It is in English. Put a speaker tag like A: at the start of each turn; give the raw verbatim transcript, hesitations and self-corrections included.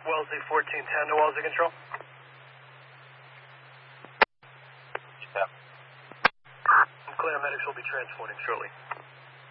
A: Wellesley fourteen ten to Wellesley Control.
B: Yeah.
A: I'm clear, medics will be transporting shortly.